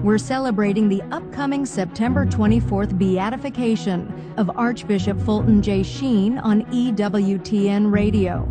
We're celebrating the upcoming September 24th beatification of Archbishop Fulton J. Sheen on EWTN Radio.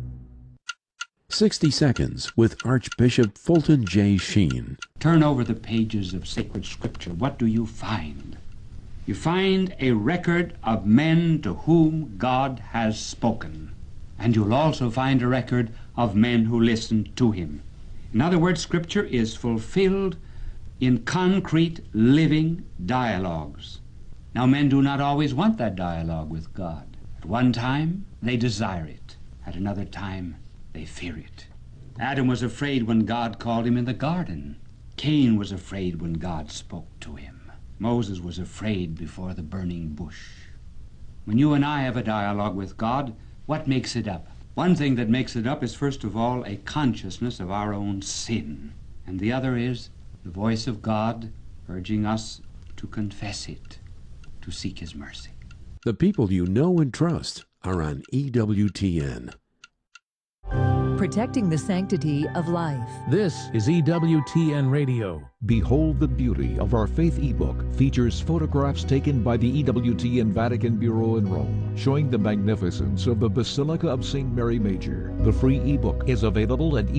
60 Seconds with Archbishop Fulton J. Sheen. Turn over the pages of sacred scripture. What do you find? You find a record of men to whom God has spoken. And you'll also find a record of men who listened to him. In other words, scripture is fulfilled in concrete, living dialogues. Now, men do not always want that dialogue with God. At one time, they desire it. At another time, they fear it. Adam was afraid when God called him in the garden. Cain was afraid when God spoke to him. Moses was afraid before the burning bush. When you and I have a dialogue with God, what makes it up? One thing that makes it up is, first of all, a consciousness of our own sin. And the other is the voice of God urging us to confess it, to seek his mercy. The people you know and trust are on EWTN. Protecting the sanctity of life. This is EWTN Radio. Behold the Beauty of Our Faith ebook features photographs taken by the EWTN Vatican Bureau in Rome, showing the magnificence of the Basilica of St. Mary Major. The free ebook is available at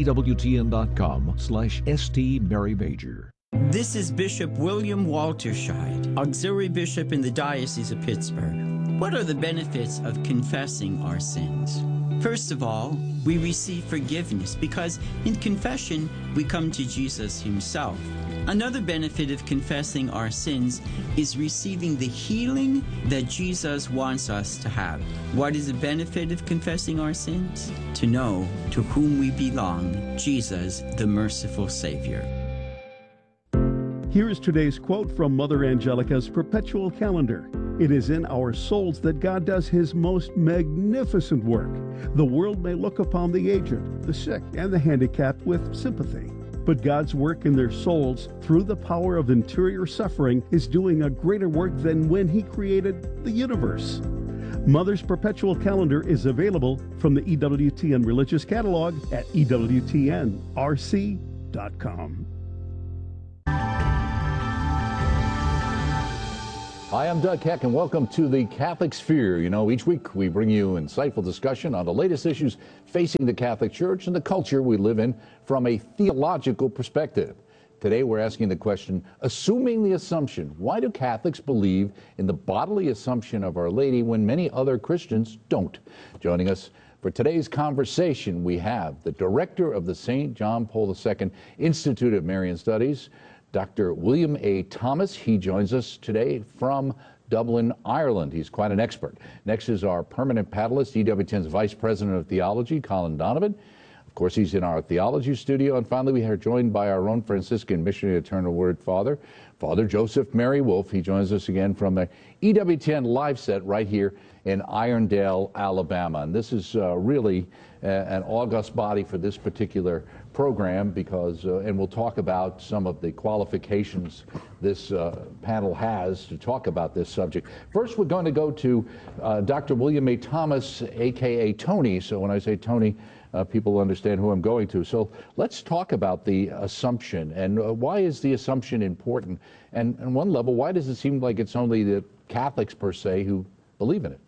EWTN.com/St. Mary Major. This is Bishop William Walterscheid, Auxiliary Bishop in the Diocese of Pittsburgh. What are the benefits of confessing our sins? First of all, we receive forgiveness because in confession, we come to Jesus himself. Another benefit of confessing our sins is receiving the healing that Jesus wants us to have. What is the benefit of confessing our sins? To know to whom we belong, Jesus, the merciful Savior. Here is today's quote from Mother Angelica's perpetual calendar. It is in our souls that God does his most magnificent work. The world may look upon the aged, the sick, and the handicapped with sympathy. But God's work in their souls through the power of interior suffering is doing a greater work than when he created the universe. Mother's perpetual calendar is available from the EWTN Religious Catalog at EWTNRC.com. Hi, I'm Doug Heck, and welcome to the Catholic Sphere. You know, each week we bring you insightful discussion on the latest issues facing the Catholic Church and the culture we live in from a theological perspective. Today we're asking the question, assuming the assumption, why do Catholics believe in the bodily assumption of Our Lady when many other Christians don't? Joining us for today's conversation, we have the director of the St. John Paul II Institute of Marian Studies, Dr. William A. Thomas. He joins us today from Dublin, Ireland. He's quite an expert. Next is our permanent panelist, EWTN's Vice President of Theology, Colin Donovan. Of course, he's in our theology studio. And finally, we are joined by our own Franciscan Missionary Eternal Word Father, Father Joseph Mary Wolf. He joins us again from the EWTN live set right here in Irondale, Alabama. And this is really an august body for this particular program because, and we'll talk about some of the qualifications this panel has to talk about this subject. First, we're going to go to Dr. William A. Thomas, a.k.a. Tony. So when I say Tony, people understand who I'm going to. So let's talk about the assumption and why is the assumption important? And on one level, why does it seem like it's only the Catholics per se who believe in it?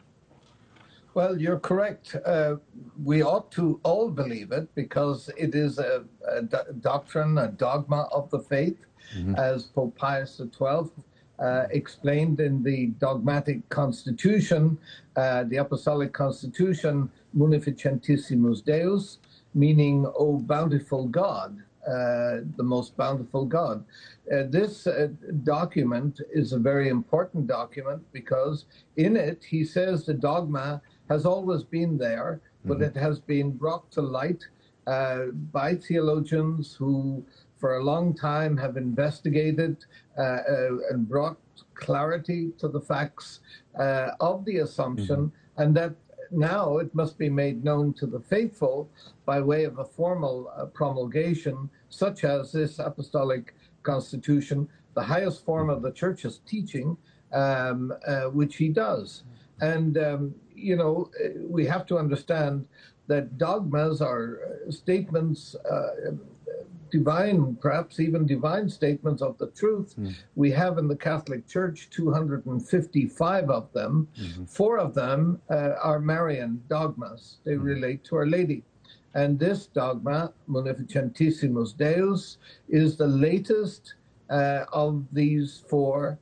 Well, you're correct. We ought to all believe it because it is a doctrine, a dogma of the faith, as Pope Pius XII explained in the dogmatic constitution, the Apostolic Constitution, Munificentissimus Deus, meaning, O bountiful God, the most bountiful God. This document is a very important document because in it he says the dogma has always been there, but it has been brought to light by theologians who for a long time have investigated and brought clarity to the facts of the assumption, and that now it must be made known to the faithful by way of a formal promulgation, such as this Apostolic Constitution, the highest form of the Church's teaching, which he does. And, you know, we have to understand that dogmas are statements divine, perhaps even divine statements of the truth. We have in the Catholic Church 255 of them. 4 of them are Marian dogmas. They relate to Our Lady. And this dogma, Munificentissimus Deus, is the latest of these 4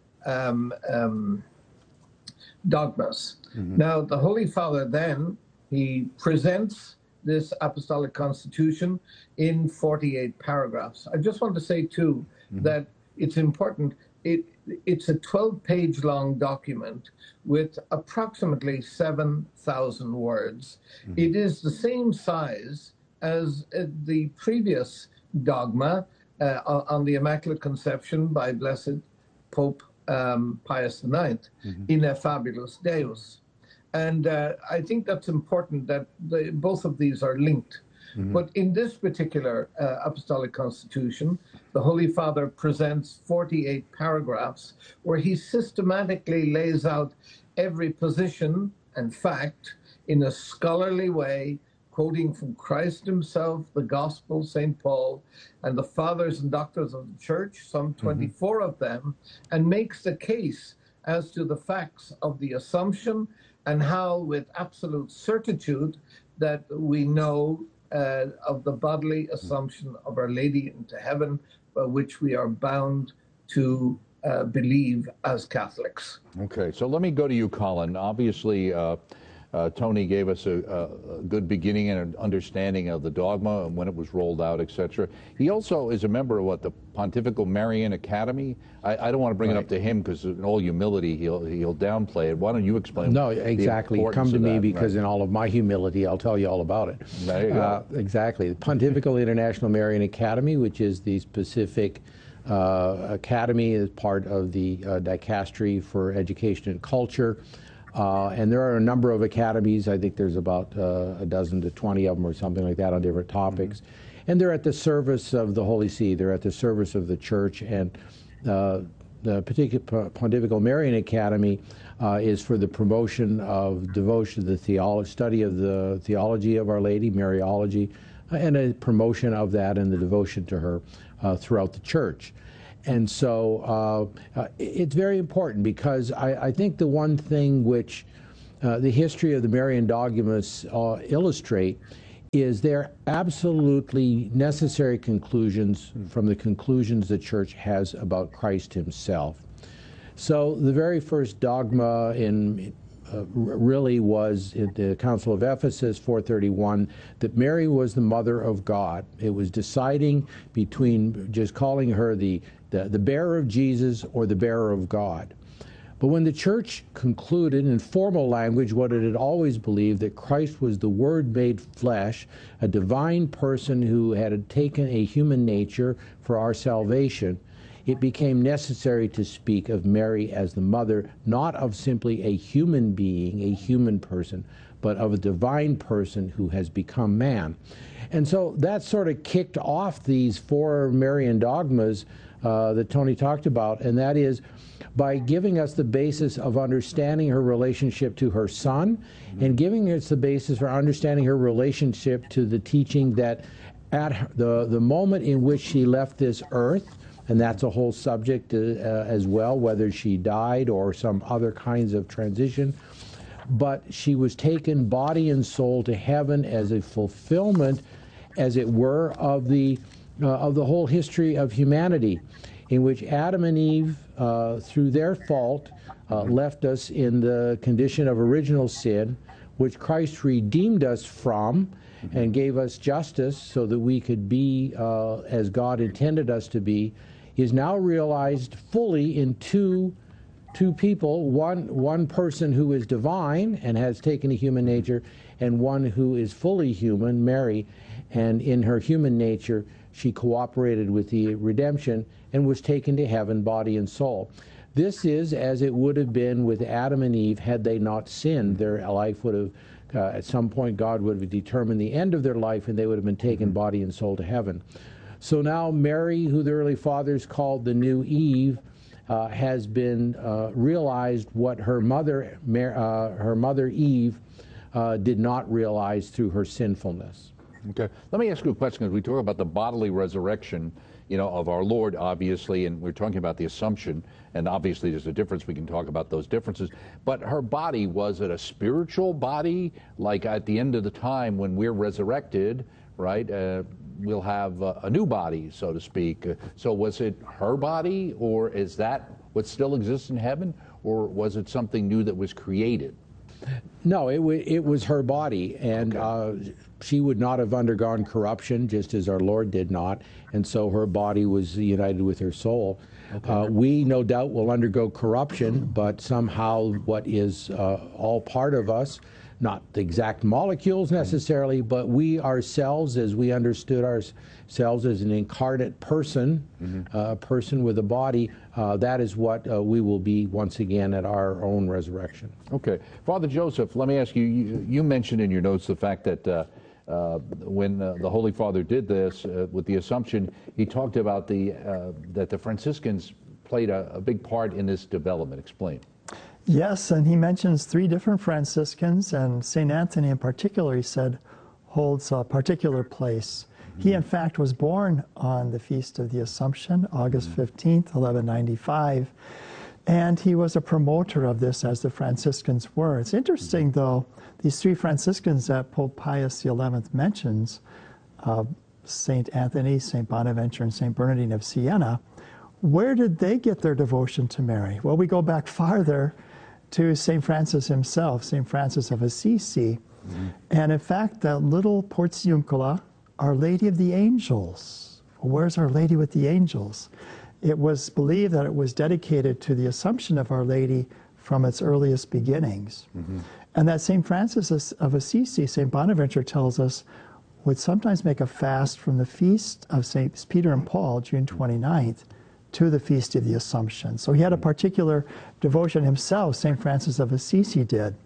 dogmas. Now, the Holy Father then, he presents this apostolic constitution in 48 paragraphs. I just want to say, too, that it's important. It's a 12-page long document with approximately 7,000 words. It is the same size as the previous dogma on the Immaculate Conception by Blessed Pope Pius IX, Ineffabilis Deus. And I think that's important that both of these are linked. But in this particular Apostolic Constitution, the Holy Father presents 48 paragraphs where he systematically lays out every position and fact in a scholarly way, quoting from Christ himself, the Gospel, St. Paul, and the Fathers and Doctors of the Church, some 24 of them, and makes the case as to the facts of the Assumption and how, with absolute certitude, that we know of the bodily Assumption of Our Lady into heaven, by which we are bound to believe as Catholics. Okay, so let me go to you, Colin. Obviously, Tony gave us a good beginning and an understanding of the dogma and when it was rolled out, etc. He also is a member of the Pontifical Marian Academy. I don't want to bring it up to him because in all humility he'll downplay it. Why don't you explain? No, exactly. Come to me because in all of my humility I'll tell you all about it. There you go. Exactly. The Pontifical International Marian Academy, which is the specific academy as part of the Dicastery for Education and Culture. And there are a number of academies. I think there's about a dozen to 20 of them or something like that on different topics. And they're at the service of the Holy See. They're at the service of the Church. And the particular Pontifical Marian Academy is for the promotion of devotion, the study of the theology of Our Lady, Mariology, and a promotion of that and the devotion to her throughout the Church. And so it's very important because I think the one thing which the history of the Marian dogmas illustrate is they're absolutely necessary conclusions from the conclusions the Church has about Christ himself. So the very first dogma really was in the Council of Ephesus 431 that Mary was the mother of God. It was deciding between just calling her the bearer of Jesus or the bearer of God. But when the Church concluded in formal language what it had always believed, that Christ was the Word made flesh, a divine person who had taken a human nature for our salvation, it became necessary to speak of Mary as the mother, not of simply a human being, a human person, but of a divine person who has become man. And so that sort of kicked off these 4 Marian dogmas that Tony talked about, and that is by giving us the basis of understanding her relationship to her Son, and giving us the basis for understanding her relationship to the teaching that at the moment in which she left this earth, and that's a whole subject as well, whether she died or some other kinds of transition, but she was taken body and soul to heaven as a fulfillment, as it were, of the whole history of humanity, in which Adam and Eve, through their fault, left us in the condition of original sin, which Christ redeemed us from and gave us justice so that we could be as God intended us to be, is now realized fully in two people, one person who is divine and has taken a human nature, and one who is fully human, Mary, and in her human nature she cooperated with the redemption and was taken to heaven body and soul. This is as it would have been with Adam and Eve had they not sinned. Their life would have, at some point God would have determined the end of their life and they would have been taken body and soul to heaven. So now Mary, who the early fathers called the new Eve, has been realized what her mother Eve did not realize through her sinfulness. Okay. Let me ask you a question, because we talk about the bodily resurrection, of our Lord, obviously, and we're talking about the Assumption, and obviously there's a difference. We can talk about those differences. But her body, was it a spiritual body? Like at the end of the time when we're resurrected, right, we'll have a new body, so to speak. So was it her body, or is that what still exists in heaven, or was it something new that was created? No, it was her body, and she would not have undergone corruption, just as our Lord did not, and so her body was united with her soul. We, no doubt, will undergo corruption, but somehow what is all part of us, not the exact molecules necessarily, but we ourselves, as we understood ourselves as an incarnate person, a person with a body, that is what we will be once again at our own resurrection. Okay. Father Joseph, let me ask you, you mentioned in your notes the fact that when the Holy Father did this with the Assumption, he talked about that the Franciscans played a big part in this development. Explain. Yes, and he mentions 3 different Franciscans, and St. Anthony in particular, he said, holds a particular place. He, in fact, was born on the Feast of the Assumption, August 15th, 1195, and he was a promoter of this, as the Franciscans were. It's interesting, though, these 3 Franciscans that Pope Pius XI mentions, St. Anthony, St. Bonaventure, and St. Bernardine of Siena, where did they get their devotion to Mary? Well, we go back farther to St. Francis himself, St. Francis of Assisi. And in fact, that little Portiuncula, Our Lady of the Angels. Where's Our Lady with the Angels? It was believed that it was dedicated to the Assumption of Our Lady from its earliest beginnings. And that St. Francis of Assisi, St. Bonaventure tells us, would sometimes make a fast from the feast of St. Peter and Paul, June 29th, to the Feast of the Assumption. So he had a particular devotion himself, St. Francis of Assisi did.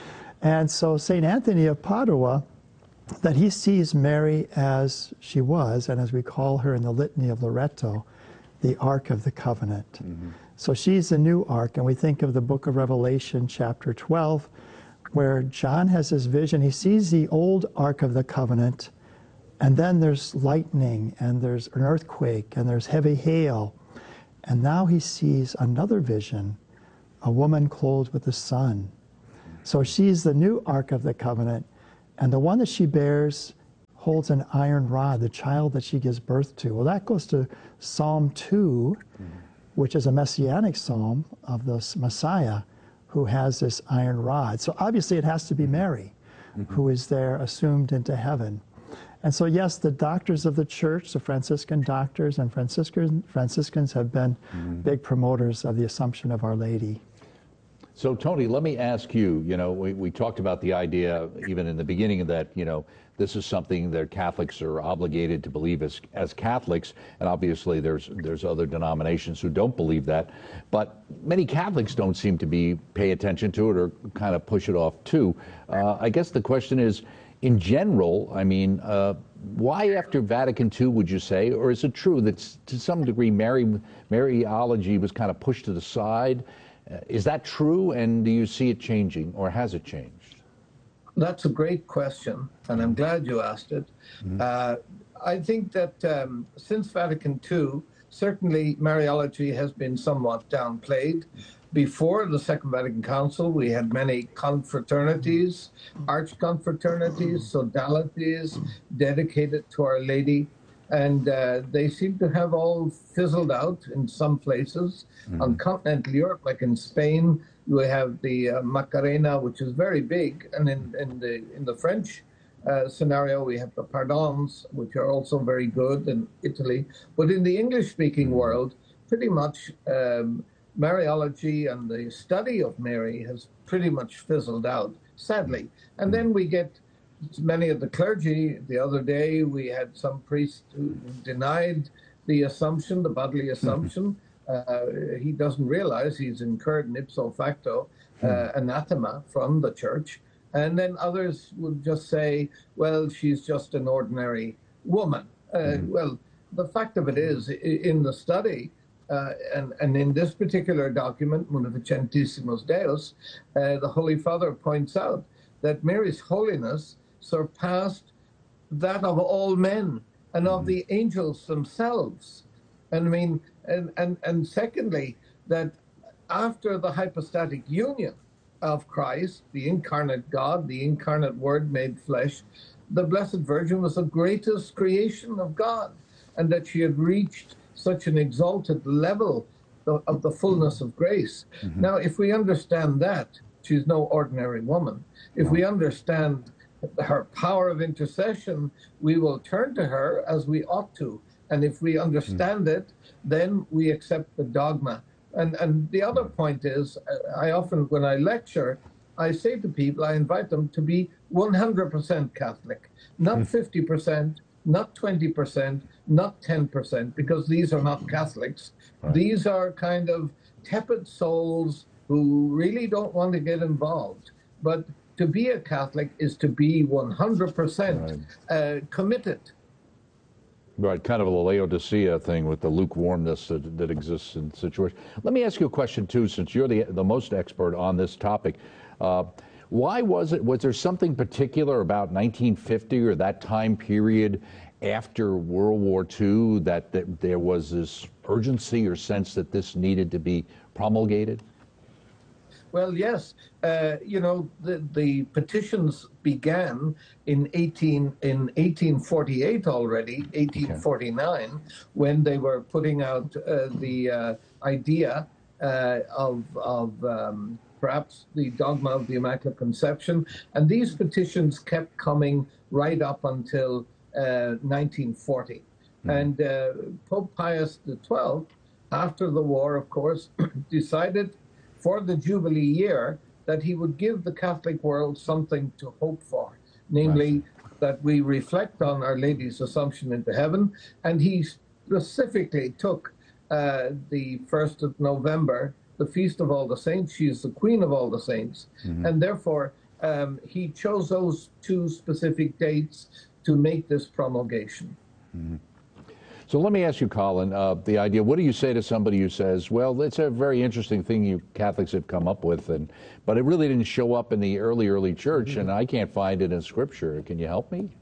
And so St. Anthony of Padua, that he sees Mary as she was, and as we call her in the Litany of Loreto, the Ark of the Covenant. So she's the new Ark, and we think of the book of Revelation, chapter 12, where John has his vision. He sees the old Ark of the Covenant, and then there's lightning, and there's an earthquake, and there's heavy hail. And now he sees another vision, a woman clothed with the sun. So she's the new Ark of the Covenant, and the one that she bears holds an iron rod, the child that she gives birth to. Well, that goes to Psalm 2, which is a messianic psalm of the Messiah who has this iron rod. So obviously it has to be Mary, who is there assumed into heaven. And so, yes, the doctors of the church, the Franciscan doctors and Franciscans have been big promoters of the Assumption of Our Lady. So, Tony, let me ask you, we talked about the idea, even in the beginning, that, this is something that Catholics are obligated to believe as Catholics, and obviously there's other denominations who don't believe that, but many Catholics don't seem to pay attention to it or kind of push it off too. I guess the question is, in general, I mean, why after Vatican II would you say, or is it true that to some degree Mariology was kind of pushed to the side? Is that true, and do you see it changing, or has it changed? That's a great question, and I'm glad you asked it. I think that since Vatican II, certainly Mariology has been somewhat downplayed. Before the Second Vatican Council, we had many confraternities, archconfraternities, sodalities dedicated to Our Lady, and they seem to have all fizzled out in some places. On continental Europe, like in Spain, we have the Macarena, which is very big, and in the French scenario, we have the Pardons, which are also very good in Italy. But in the English-speaking world, pretty much Mariology and the study of Mary has pretty much fizzled out, sadly. And then we get many of the clergy. The other day, we had some priest who denied the Assumption, the bodily Assumption. He doesn't realize he's incurred an ipso facto anathema from the church. And then others would just say, well, she's just an ordinary woman. Well, the fact of it is, in the study, and in this particular document, Munificentissimus Deus, the Holy Father points out that Mary's holiness surpassed that of all men and of the angels themselves. And I mean, and secondly, that after the hypostatic union of Christ, the incarnate God, the incarnate Word made flesh, the Blessed Virgin was the greatest creation of God, and that she had reached such an exalted level of the fullness of grace. Now, if we understand that, she's no ordinary woman. If we understand her power of intercession, we will turn to her as we ought to. And if we understand it, then we accept the dogma. And the other point is, I often, when I lecture, I say to people, I invite them to be 100% Catholic, not 50%, not 20%, not 10%, because these are not Catholics. Right. These are kind of tepid souls who really don't want to get involved. But to be a Catholic is to be 100% committed. Right, kind of a Laodicea thing with the lukewarmness that exists in the situation. Let me ask you a question, too, since you're the most expert on this topic. Why was there something particular about 1950 or that time period after World War II that there was this urgency or sense that this needed to be promulgated? Well, yes. You know, the petitions began in 1848 already, 1849, when they were putting out the idea of perhaps the dogma of the Immaculate Conception. And these petitions kept coming right up until 1940. And Pope Pius XII, after the war, of course, decided for the Jubilee year that he would give the Catholic world something to hope for, namely that we reflect on Our Lady's Assumption into heaven. And he specifically took the 1st of November, the Feast of All the Saints. She is the Queen of all the Saints. And therefore, he chose those two specific dates to make this promulgation. So let me ask you, Colin, the idea, what do you say to somebody who says, well, it's a very interesting thing you Catholics have come up with, but it really didn't show up in the early church, and I can't find it in Scripture. Can you help me?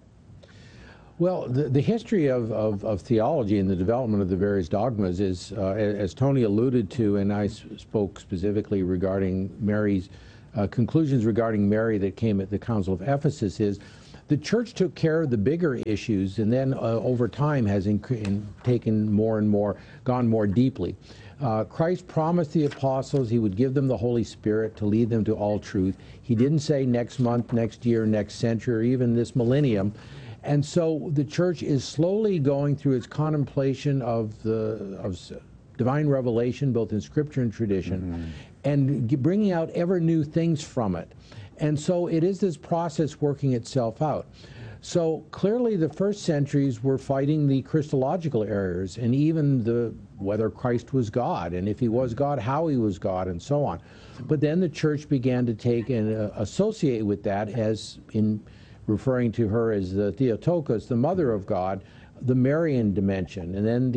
Well, the history of theology and the development of the various dogmas is, as Tony alluded to, and I spoke specifically regarding Mary's conclusions regarding Mary that came at the Council of Ephesus, is the church took care of the bigger issues, and then over time has taken more and more, gone more deeply. Christ promised the apostles he would give them the Holy Spirit to lead them to all truth. He didn't say next month, next year, next century, or even this millennium. And so the church is slowly going through its contemplation of divine revelation, both in Scripture and tradition, and bringing out ever new things from it. And so it is this process working itself out. So clearly the first centuries were fighting the Christological errors, and even whether Christ was God, and if he was God, how he was God, and so on. But then the church began to take and associate with that, as in referring to her as the Theotokos, the Mother of God, the Marian dimension, and then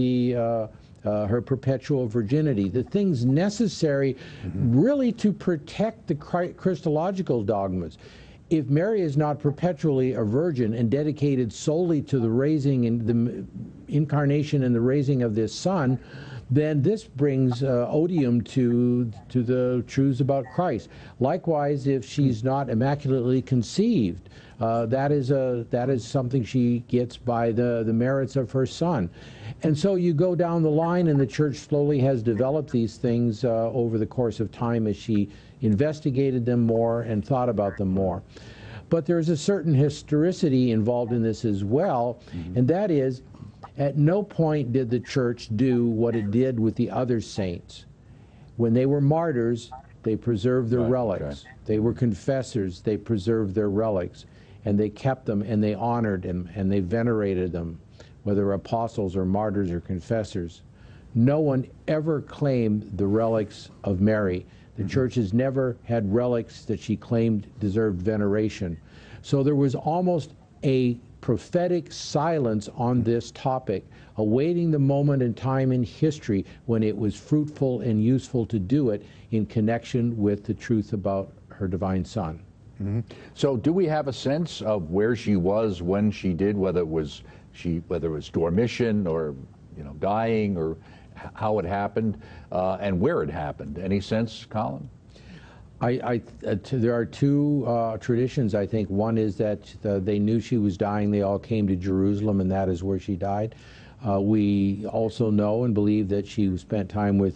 her perpetual virginity, the things necessary really to protect the Christological dogmas. If Mary is not perpetually a virgin and dedicated solely to the raising and the incarnation and the raising of this Son, then this brings odium to the truths about Christ. Likewise, if she's not immaculately conceived, that is something she gets by the merits of her Son. And so you go down the line, and the church slowly has developed these things over the course of time as she investigated them more and thought about them more. But there's a certain historicity involved in this as well, and that is, at no point did the church do what it did with the other saints. When they were martyrs, they preserved their relics. They were confessors, they preserved their relics, and they kept them, and they honored them, and they venerated them, whether apostles or martyrs or confessors. No one ever claimed the relics of Mary. The church has never had relics that she claimed deserved veneration. So there was almost a prophetic silence on this topic, awaiting the moment in time in history when it was fruitful and useful to do it in connection with the truth about her divine Son. So do we have a sense of where she was when she did, whether it was dormition or, dying, or how it happened, and where it happened? Any sense, Colin? There are two traditions, I think. One is that they knew she was dying. They all came to Jerusalem, and that is where she died. We also know and believe that she spent time with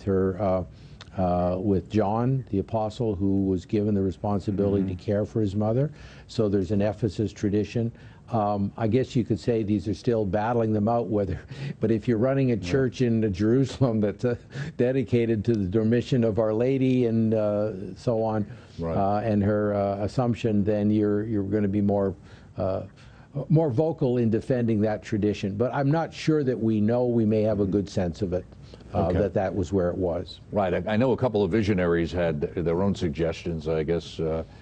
with John, the apostle, who was given the responsibility to care for his mother. So there's an Ephesus tradition. I guess you could say these are still battling them out, but if you're running a church in Jerusalem that's dedicated to the Dormition of Our Lady and so on, and her Assumption, then you're going to be more vocal in defending that tradition. But I'm not sure that we know. We may have a good sense of it. That was where it was. Right. I know a couple of visionaries had their own suggestions. I guess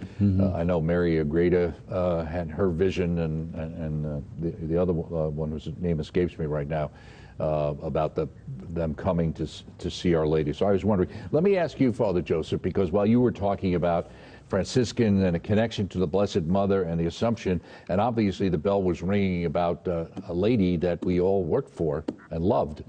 I know Mary Agreda had her vision, and the other one whose name escapes me right now, about them coming to see Our Lady. So I was wondering. Let me ask you, Father Joseph, because while you were talking about Franciscan and a connection to the Blessed Mother and the Assumption, and obviously the bell was ringing about a lady that we all worked for and loved.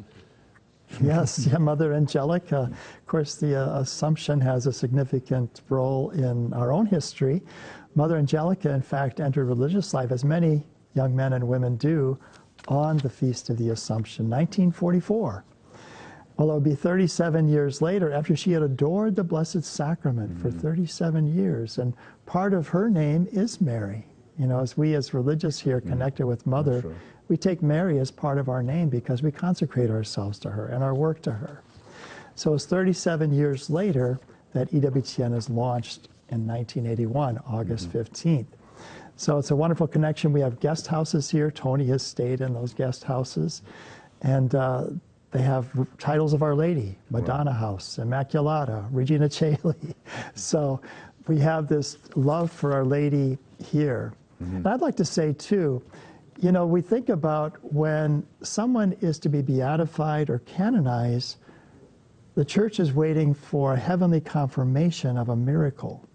Yes, Mother Angelica. Of course, the Assumption has a significant role in our own history. Mother Angelica, in fact, entered religious life, as many young men and women do, on the Feast of the Assumption, 1944. Well, it would be 37 years later, after she had adored the Blessed Sacrament for 37 years. And part of her name is Mary. As we as religious here connected with Mother, we take Mary as part of our name because we consecrate ourselves to her and our work to her. So it's 37 years later that EWTN is launched in 1981, August 15th. So it's a wonderful connection. We have guest houses here. Tony has stayed in those guest houses. And they have titles of Our Lady, Madonna House, Immaculata, Regina Caeli. So we have this love for Our Lady here. And I'd like to say, too, we think about when someone is to be beatified or canonized, the church is waiting for a heavenly confirmation of a miracle.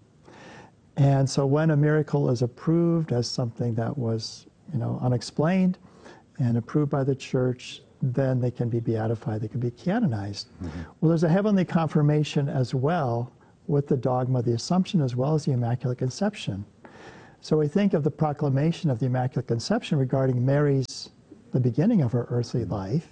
And so when a miracle is approved as something that was, unexplained and approved by the church, then they can be beatified, they can be canonized. Well, there's a heavenly confirmation as well with the dogma of the Assumption as well as the Immaculate Conception. So we think of the proclamation of the Immaculate Conception regarding the beginning of her earthly life,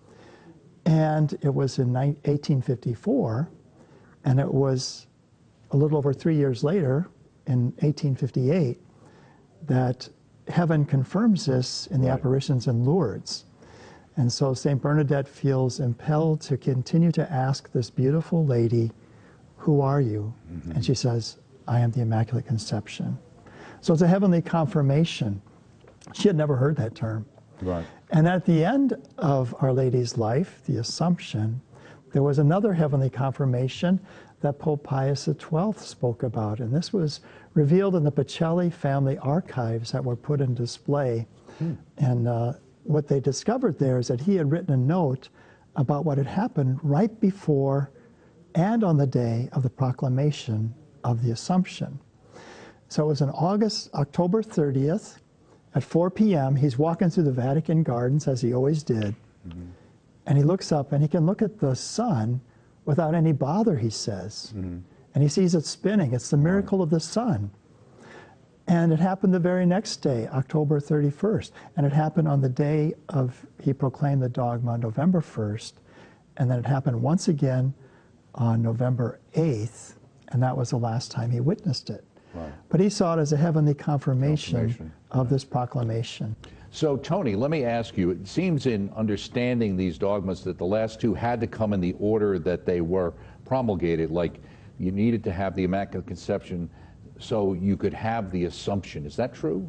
and it was in 1854, and it was a little over 3 years later, in 1858, that heaven confirms this in the apparitions in Lourdes. And so St. Bernadette feels impelled to continue to ask this beautiful lady, "Who are you?" And she says, "I am the Immaculate Conception." So it's a heavenly confirmation. She had never heard that term. Right. And at the end of Our Lady's life, the Assumption, there was another heavenly confirmation that Pope Pius XII spoke about. And this was revealed in the Pacelli family archives that were put in display. And what they discovered there is that he had written a note about what had happened right before and on the day of the proclamation of the Assumption. So it was on October 30th at 4 p.m. He's walking through the Vatican gardens, as he always did. And he looks up, and he can look at the sun without any bother, he says. And he sees it spinning. It's the miracle of the sun. And it happened the very next day, October 31st. And it happened on the day he proclaimed the dogma, November 1st. And then it happened once again on November 8th. And that was the last time he witnessed it. Right. But he saw it as a heavenly confirmation of this proclamation. So, Tony, let me ask you, it seems in understanding these dogmas that the last two had to come in the order that they were promulgated, like you needed to have the Immaculate Conception so you could have the Assumption. Is that true?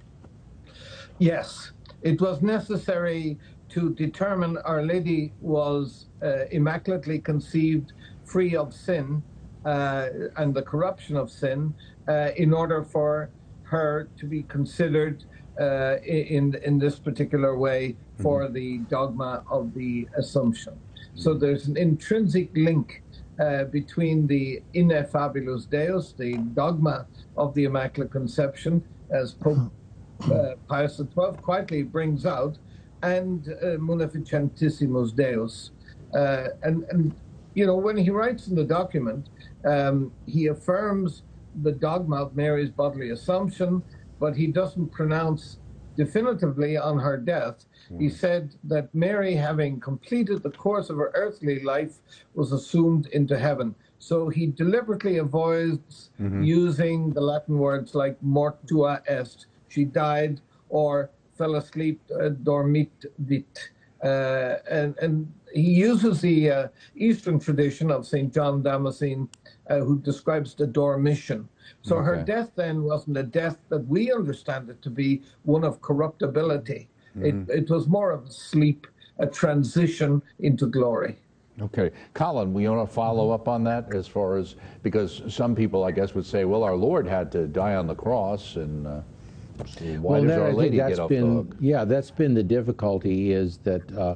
Yes. It was necessary to determine Our Lady was immaculately conceived, free of sin, and the corruption of sin, in order for her to be considered in this particular way for the dogma of the Assumption. So there's an intrinsic link between the Ineffabilis Deus, the dogma of the Immaculate Conception, as Pope Pius XII quietly brings out, and Munificentissimus Deus. And you know, when he writes in the document, he affirms the dogma of Mary's bodily assumption, but he doesn't pronounce definitively on her death. He said that Mary, having completed the course of her earthly life, was assumed into heaven. So he deliberately avoids using the Latin words like mortua est, she died, or fell asleep, dormit vit. And he uses the Eastern tradition of St. John Damascene, who describes the dormition. So her death then wasn't a death that we understand it to be, one of corruptibility. It was more of a sleep, a transition into glory. Okay. Colin, we want to follow up on that as far as, because some people, I guess, would say, well, our Lord had to die on the cross, and why does Our Lady get off the hook? Yeah, that's been the difficulty, is that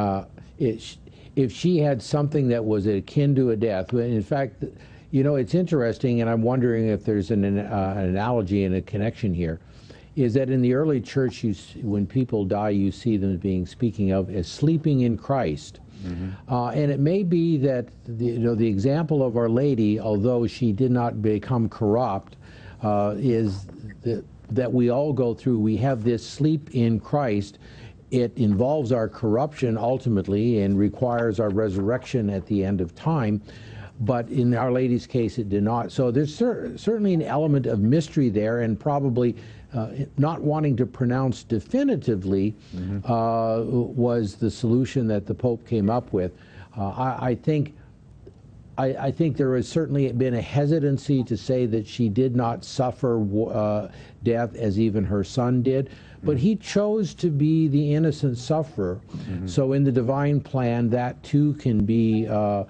if she had something that was akin to a death, in fact, you know, it's interesting, and I'm wondering if there's an analogy and a connection here, is that in the early church, when people die, you see them being speaking of as sleeping in Christ. And it may be that the example of Our Lady, although she did not become corrupt, is that we all go through. We have this sleep in Christ. It involves our corruption ultimately and requires our resurrection at the end of time. But in Our Lady's case, it did not. So there's certainly an element of mystery there, and probably not wanting to pronounce definitively was the solution that the Pope came up with. I think there has certainly been a hesitancy to say that she did not suffer death as even her son did, but he chose to be the innocent sufferer. So in the divine plan, that too can be a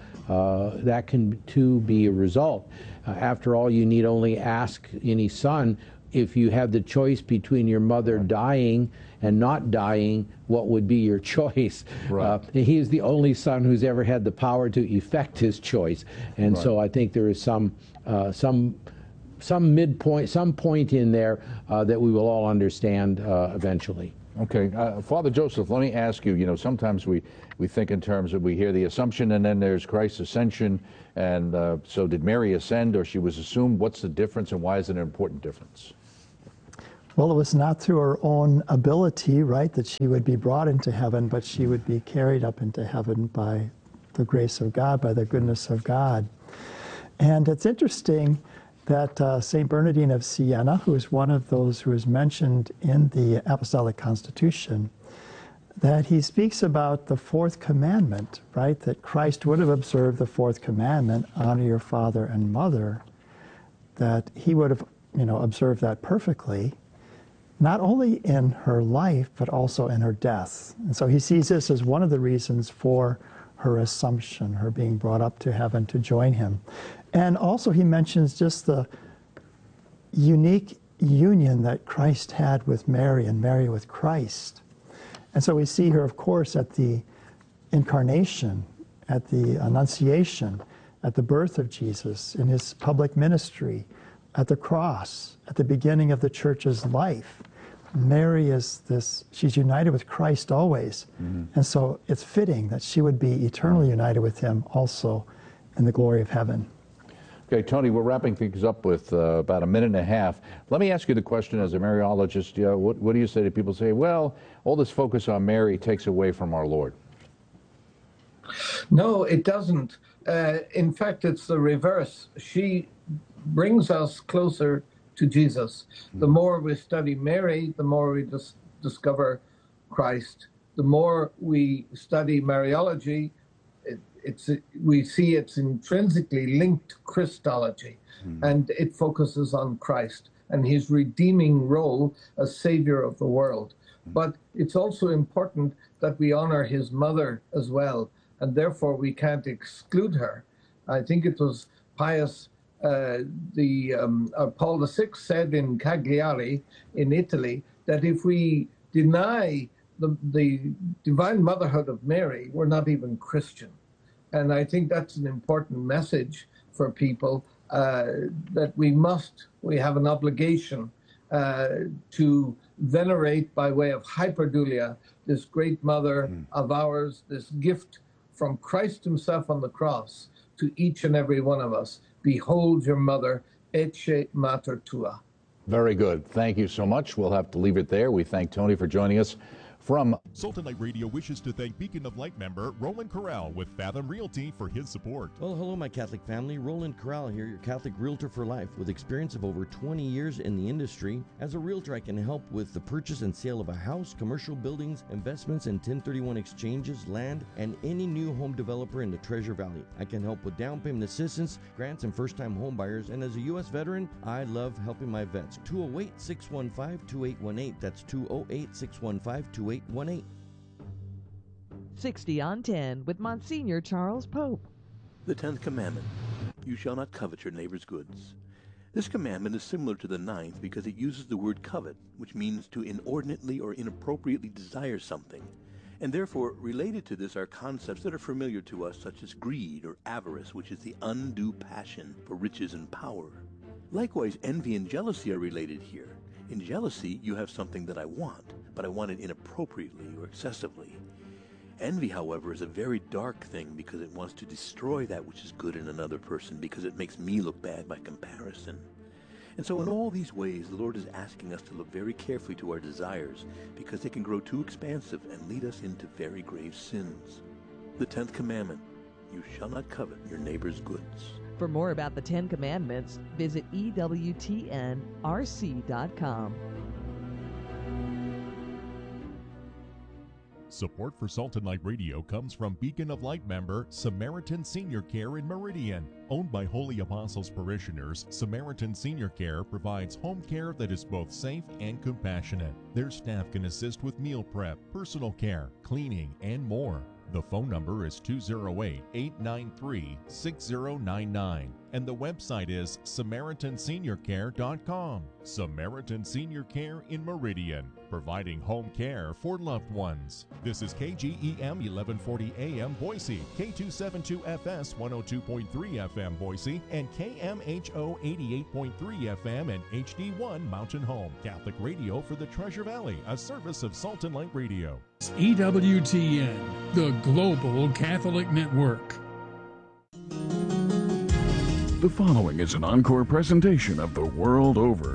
result. After all, you need only ask any son, if you have the choice between your mother dying and not dying, what would be your choice? He is the only son who's ever had the power to effect his choice, and so I think there is some midpoint, some point in there that we will all understand eventually. Okay, Father Joseph, let me ask you. You know, sometimes we think in terms of, we hear the Assumption, and then there's Christ's ascension, and so did Mary ascend, or she was assumed? What's the difference, and why is it an important difference? Well, it was not through her own ability, right, that she would be brought into heaven, but she would be carried up into heaven by the grace of God, by the goodness of God. And it's interesting that St. Bernardine of Siena, who is one of those who is mentioned in the Apostolic Constitution, that he speaks about the fourth commandment, right, that Christ would have observed the fourth commandment, honor your father and mother, that he would have, observed that perfectly, not only in her life, but also in her death. And so he sees this as one of the reasons for her assumption, her being brought up to heaven to join him. And also he mentions just the unique union that Christ had with Mary and Mary with Christ. And so we see her, of course, at the incarnation, at the Annunciation, at the birth of Jesus, in his public ministry, at the cross, at the beginning of the church's life. Mary is this, she's united with Christ always. And so it's fitting that she would be eternally united with him also in the glory of heaven. Okay, Tony, we're wrapping things up with about a minute and a half. Let me ask you the question as a Mariologist. What do you say to people who say, well, all this focus on Mary takes away from our Lord? No, it doesn't. In fact, it's the reverse. She brings us closer to Jesus. The more we study Mary, the more we discover Christ. The more we study Mariology, we see it's intrinsically linked to Christology, and it focuses on Christ and his redeeming role as Savior of the world. But it's also important that we honor his mother as well, and therefore we can't exclude her. I think it was Pius Paul VI said in Cagliari in Italy that if we deny the divine motherhood of Mary, we're not even Christian. And I think that's an important message for people that we have an obligation to venerate by way of hyperdulia this great mother of ours, this gift from Christ himself on the cross to each and every one of us. Behold your mother, ecce mater tua. Very good. Thank you so much. We'll have to leave it there. We thank Tony for joining us from Sultan Light Radio wishes to thank Beacon of Light member Roland Corral with Fathom Realty for his support. Well, hello, my Catholic family. Roland Corral here, your Catholic realtor for life. With experience of over 20 years in the industry, as a realtor, I can help with the purchase and sale of a house, commercial buildings, investments in 1031 exchanges, land, and any new home developer in the Treasure Valley. I can help with down payment assistance, grants, and first-time home buyers. And as a U.S. veteran, I love helping my vets. 208-615-2818. That's 208-615-2818. 60 on 10 with Monsignor Charles Pope. The 10th commandment, you shall not covet your neighbor's goods. This commandment is similar to the 9th because it uses the word covet, which means to inordinately or inappropriately desire something. And therefore, related to this are concepts that are familiar to us, such as greed or avarice, which is the undue passion for riches and power. Likewise, envy and jealousy are related here. In jealousy, you have something that I want, but I want it inappropriately or excessively. Envy, however, is a very dark thing because it wants to destroy that which is good in another person because it makes me look bad by comparison. And so in all these ways, the Lord is asking us to look very carefully to our desires because they can grow too expansive and lead us into very grave sins. The 10th commandment, you shall not covet your neighbor's goods. For more about the 10 Commandments, visit EWTNRC.com. Support for Sultan Light Radio comes from Beacon of Light member Samaritan Senior Care in Meridian. Owned by Holy Apostles parishioners, Samaritan Senior Care provides home care that is both safe and compassionate. Their staff can assist with meal prep, personal care, cleaning, and more. The phone number is 208-893-6099, and the website is SamaritanSeniorCare.com. Samaritan Senior Care in Meridian, providing home care for loved ones. This is KGEM 1140 AM Boise, K272FS 102.3 FM Boise, and KMHO 88.3 FM and HD1 Mountain Home. Catholic radio for the Treasure Valley, a service of Sultan Light Radio. EWTN, the Global Catholic Network. The following is an encore presentation of The World Over.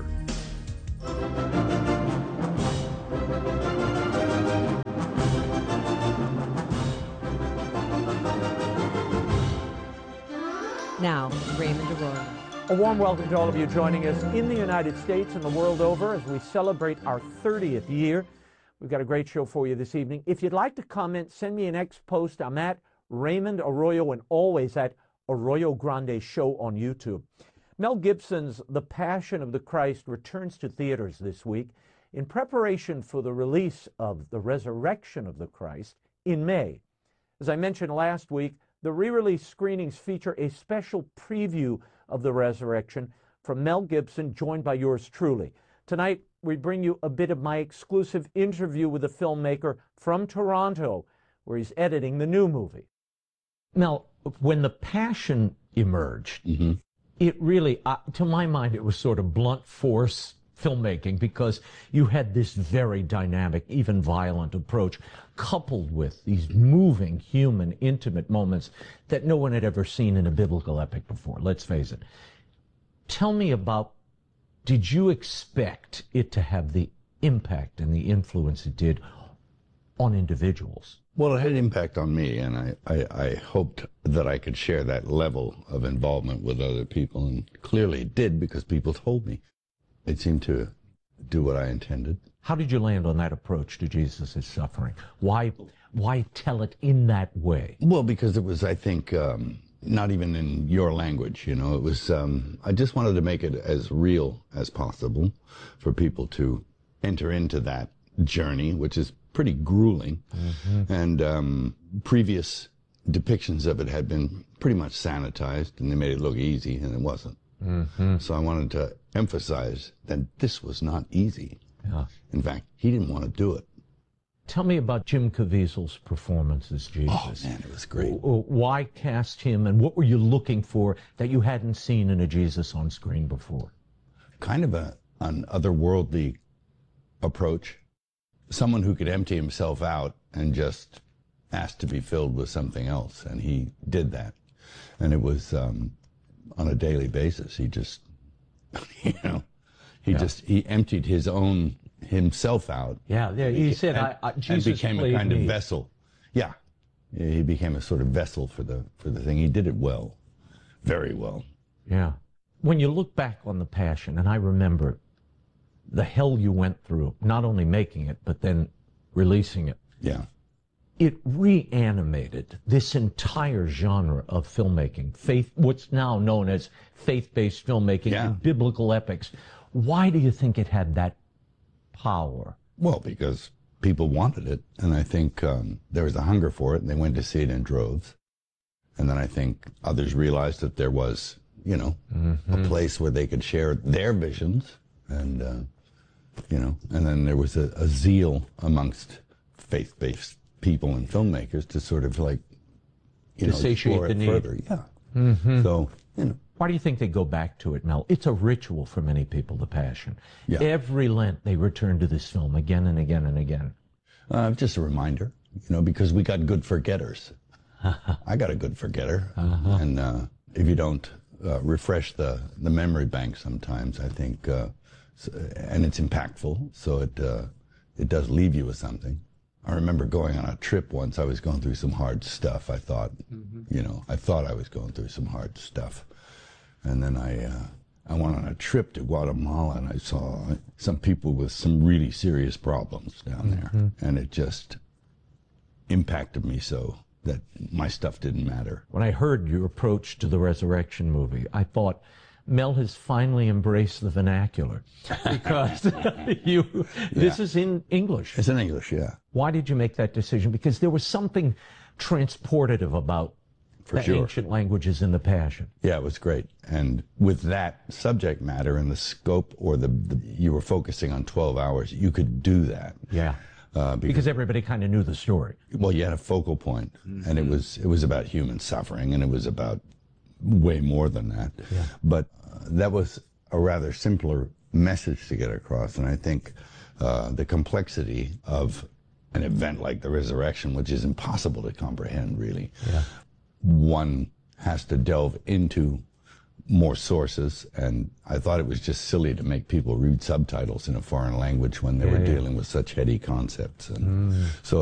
Now, Raymond Arroyo. A warm welcome to all of you joining us in the United States and the world over as we celebrate our 30th year. We've got a great show for you this evening. If you'd like to comment, send me an X post. I'm at Raymond Arroyo and always at Arroyo Grande Show on YouTube. Mel Gibson's The Passion of the Christ returns to theaters this week in preparation for the release of The Resurrection of the Christ in May. As I mentioned last week, the re-release screenings feature a special preview of The Resurrection from Mel Gibson, joined by yours truly. Tonight, we bring you a bit of my exclusive interview with the filmmaker from Toronto, where he's editing the new movie. Mel, when The Passion emerged, it really, to my mind, it was sort of blunt force filmmaking because you had this very dynamic, even violent approach, coupled with these moving, human, intimate moments that no one had ever seen in a biblical epic before, let's face it. Tell me about, did you expect it to have the impact and the influence it did on individuals? Well, it had an impact on me, and I hoped that I could share that level of involvement with other people, and clearly it did because people told me. It seemed to do what I intended. How did you land on that approach to Jesus' suffering? Why tell it in that way? Well, because it was, I think, not even in your language, you know. It was, I just wanted to make it as real as possible for people to enter into that journey, which is pretty grueling. And previous depictions of it had been pretty much sanitized, and they made it look easy, and it wasn't. So I wanted to emphasize that this was not easy. In fact, he didn't want to do it. Tell me about Jim Caviezel's performance as Jesus. Oh, man, it was great. Why cast him, and what were you looking for that you hadn't seen in a Jesus on screen before? Kind of an otherworldly approach. Someone who could empty himself out and just ask to be filled with something else, and he did that. And it was on a daily basis. He just, he emptied himself out. Yeah, he said, Jesus became a kind of vessel. Yeah, he became a sort of vessel for the thing. He did it well, very well. Yeah. When you look back on the Passion, and I remember the hell you went through, not only making it, but then releasing it. Yeah. It reanimated this entire genre of filmmaking, what's now known as faith-based filmmaking and biblical epics. Why do you think it had that power? Well, because people wanted it, and I think there was a hunger for it, and they went to see it in droves. And then I think others realized that there was, a place where they could share their visions, and, and then there was a zeal amongst faith-based people and filmmakers to sort of to satiate the need. Further. Yeah. So, Why do you think they go back to it, Mel? It's a ritual for many people, The Passion. Yeah. Every Lent they return to this film again and again and again. Just a reminder, because we got good forgetters. I got a good forgetter. And if you don't refresh the memory bank sometimes, I think, and it's impactful, so it does leave you with something. I remember going on a trip once. I was going through some hard stuff. I thought, I thought I was going through some hard stuff. And then I went on a trip to Guatemala, and I saw some people with some really serious problems down there. And it just impacted me so that my stuff didn't matter. When I heard your approach to the Resurrection movie, I thought, Mel has finally embraced the vernacular, because this is in English. It's in English, yeah. Why did you make that decision? Because there was something transportative about ancient languages in The Passion. Yeah, it was great. And with that subject matter and the scope, or you were focusing on 12 hours, you could do that. Yeah. Because everybody kind of knew the story. Well, you had a focal point, and it was about human suffering, and it was about way more than that. Yeah. But that was a rather simpler message to get across, and I think the complexity of an event like the resurrection, which is impossible to comprehend, really. Yeah. One has to delve into more sources, and I thought it was just silly to make people read subtitles in a foreign language when they were dealing with such heady concepts. And so